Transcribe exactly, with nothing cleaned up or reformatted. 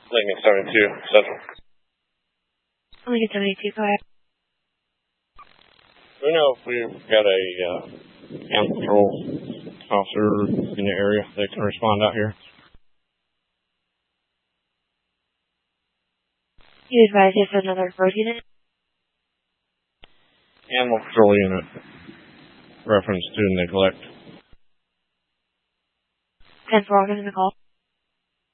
Lincoln seventy-two, Central. Lincoln seventy-two, go ahead. Do we know if we've got a uh, animal control officer in the area that can respond out here? You advise if another road unit? Animal control unit. Reference to neglect. ten four, I'll give them a call.